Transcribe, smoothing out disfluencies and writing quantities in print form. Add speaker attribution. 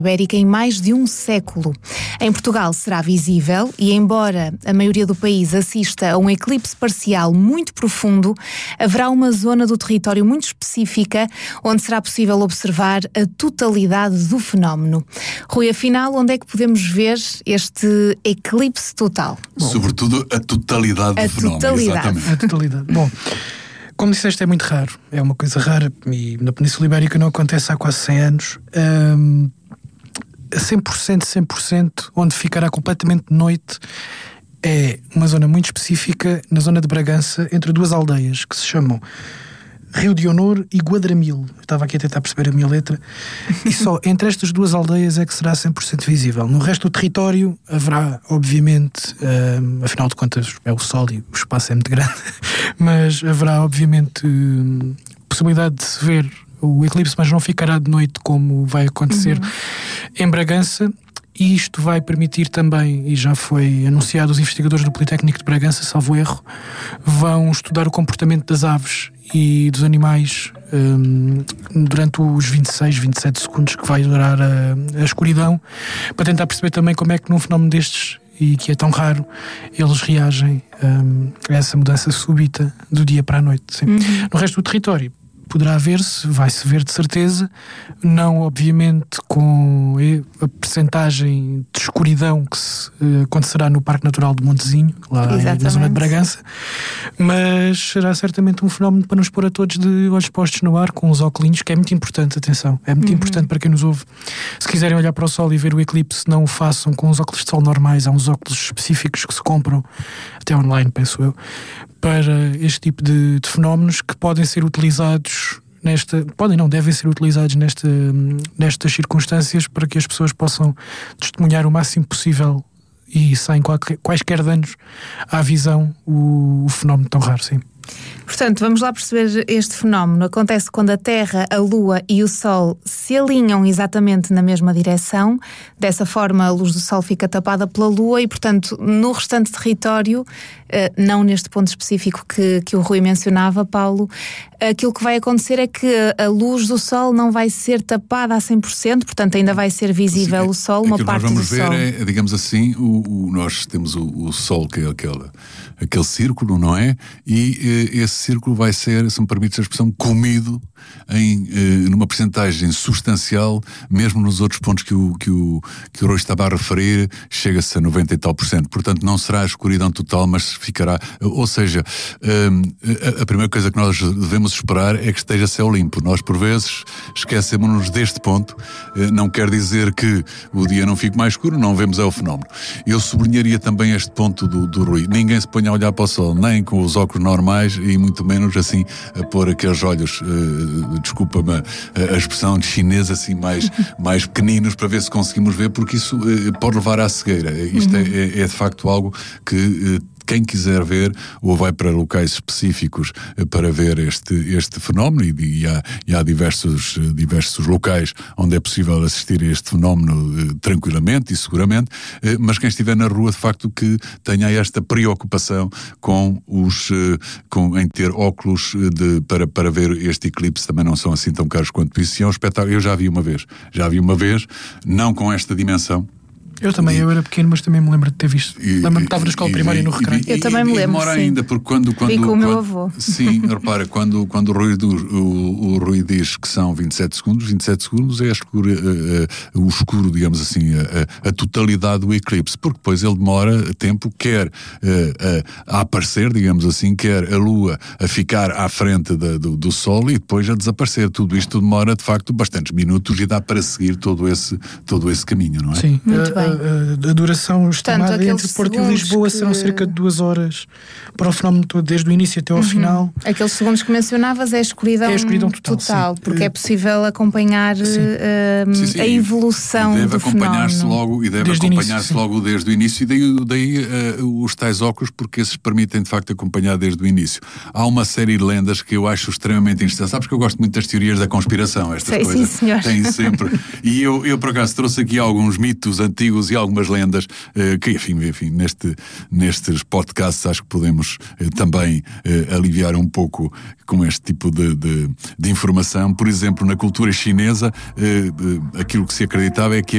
Speaker 1: Ibérica em mais de um século. Em Portugal será visível e, embora a maioria do país assista a um eclipse parcial muito profundo, haverá uma zona do território muito específica onde será possível observar a totalidade do fenómeno. Rui, afinal, onde é que podemos ver este eclipse total?
Speaker 2: Bom, sobretudo a totalidade do fenómeno. Exatamente.
Speaker 3: A totalidade. Bom, como disseste, é muito raro. É uma coisa rara e na Península Ibérica não acontece há quase 100 anos. 100%, onde ficará completamente de noite, é uma zona muito específica, na zona de Bragança, entre duas aldeias que se chamam Rio de Honor e Guadramil. Eu estava aqui a tentar perceber a minha letra. E só entre estas duas aldeias é que será 100% visível. No resto do território haverá, obviamente, afinal de contas é o Sol e o espaço é muito grande, mas haverá, obviamente, possibilidade de se ver o eclipse, mas não ficará de noite como vai acontecer em Bragança. E isto vai permitir também, e já foi anunciado, os investigadores do Politécnico de Bragança, salvo erro, vão estudar o comportamento das aves e dos animais durante os 26, 27 segundos que vai durar a escuridão, para tentar perceber também como é que num fenómeno destes, e que é tão raro, eles reagem a essa mudança súbita do dia para a noite. Sim. No resto do território poderá ver-se, vai-se ver de certeza, não obviamente com a percentagem de escuridão que acontecerá no Parque Natural de Montezinho, lá na zona de Bragança, mas será certamente um fenómeno para nos pôr a todos de olhos postos no ar, com os óculos, que é muito importante, atenção, é muito importante para quem nos ouve. Se quiserem olhar para o Sol e ver o eclipse, não o façam com os óculos de sol normais, há uns óculos específicos que se compram, até online, penso eu, para este tipo de fenómenos que podem ser utilizados devem ser utilizados nestas circunstâncias, para que as pessoas possam testemunhar o máximo possível e sem quaisquer danos à visão o fenómeno tão raro, sim.
Speaker 1: Portanto, vamos lá perceber este fenómeno. Acontece quando a Terra, a Lua e o Sol se alinham exatamente na mesma direção. Dessa forma, a luz do Sol fica tapada pela Lua e, portanto, no restante território, não neste ponto específico que o Rui mencionava, Paulo, aquilo que vai acontecer é que a luz do Sol não vai ser tapada a 100%, portanto, ainda vai ser visível o Sol, uma parte do Sol.
Speaker 2: O que nós vamos ver é, digamos assim, nós temos o Sol, que é aquele círculo, não é? E esse círculo vai ser, se me permites a expressão, comido numa percentagem substancial, mesmo nos outros pontos que o Rui estava a referir, chega-se a 90 e tal %. Portanto, não será a escuridão total, mas ficará. Ou seja, a primeira coisa que nós devemos esperar é que esteja céu limpo. Nós, por vezes, esquecemos-nos deste ponto. Não quer dizer que o dia não fique mais escuro, não vemos o fenómeno. Eu sublinharia também este ponto do Rui. Ninguém se põe a olhar para o Sol, nem com os óculos normais, e muito menos assim a pôr aqueles olhos, desculpa-me a expressão de chinês, assim mais pequeninos, para ver se conseguimos ver, porque isso pode levar à cegueira. Isto é de facto algo que quem quiser ver, ou vai para locais específicos para ver este fenómeno, e há diversos locais onde é possível assistir a este fenómeno tranquilamente e seguramente, mas quem estiver na rua, de facto, que tenha esta preocupação em ter óculos para ver este eclipse, também não são assim tão caros quanto isso. É um espetáculo. Eu já vi uma vez, não com esta dimensão.
Speaker 3: Eu era pequeno, mas também me lembro de ter visto. Lembro-me que estava na escola primária no recreio.
Speaker 1: Eu também me lembro, sim.
Speaker 2: Ainda, porque quando
Speaker 1: vi com o meu avô.
Speaker 2: Sim, repara, quando o Rui diz que são 27 segundos é o escuro, digamos assim, a totalidade do eclipse, porque depois ele demora tempo, quer a aparecer, digamos assim, quer a Lua a ficar à frente do Sol e depois a desaparecer. Tudo isto demora, de facto, bastantes minutos e dá para seguir todo esse caminho, não é?
Speaker 3: Sim.
Speaker 1: Muito bem.
Speaker 3: A duração estimada entre Porto e Lisboa serão cerca de 2 horas para o fenómeno todo, desde o início até ao final.
Speaker 1: Aqueles segundos que mencionavas é a escuridão total, porque é possível acompanhar a evolução do fenómeno.
Speaker 2: Deve acompanhar-se logo desde o início, e daí os tais óculos, porque esses permitem de facto acompanhar desde o início. Há uma série de lendas que eu acho extremamente interessantes. Sabes que eu gosto muito das teorias da conspiração, estas coisas.
Speaker 1: Sim, senhor.
Speaker 2: Tem sempre. E eu por acaso trouxe aqui alguns mitos antigos e algumas lendas que, enfim, nestes podcasts acho que podemos também aliviar um pouco com este tipo de informação. Por exemplo, na cultura chinesa, aquilo que se acreditava é que